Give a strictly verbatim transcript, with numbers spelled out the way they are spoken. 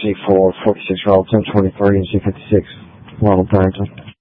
Z four, forty-six Ronald ten twenty-three, and Z fifty-six Ronald Barrington.